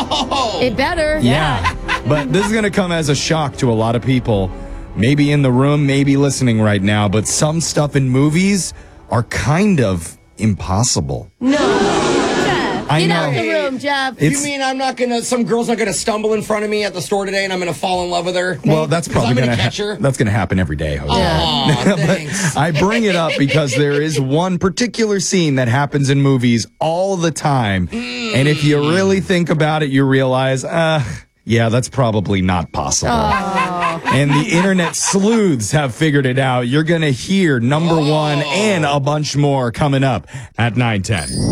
It better. Yeah. But this is going to come as a shock to a lot of people. Maybe in the room, maybe listening right now. But some stuff in movies are kind of impossible. No. Jeff, I get know. out the room, Jeff. You mean some girl's not going to stumble in front of me at the store today and I'm going to fall in love with her? Well, that's probably going to catch her. That's going to happen every day, Jose. Oh, thanks. I bring it up because there is one particular scene that happens in movies all the time. And if you really think about it, you realize, yeah, that's probably not possible. And the internet sleuths have figured it out. You're going to hear number one and a bunch more coming up at 9:10.